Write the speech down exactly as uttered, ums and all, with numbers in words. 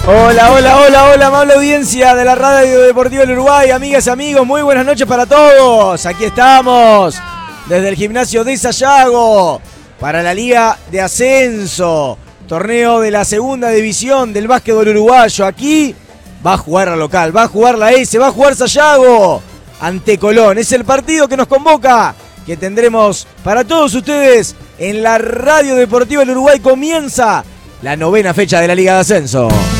Hola, hola, hola, hola, amable audiencia de la Radio Deportiva del Uruguay, amigas y amigos, muy buenas noches para todos. Aquí estamos, desde el gimnasio de Sayago, para la Liga de Ascenso, torneo de la segunda división del básquetbol uruguayo. Aquí va a jugar la local, va a jugar la S, va a jugar Sayago ante Colón. Es el partido que nos convoca, que tendremos para todos ustedes en la Radio Deportiva del Uruguay. Comienza la novena fecha de la Liga de Ascenso.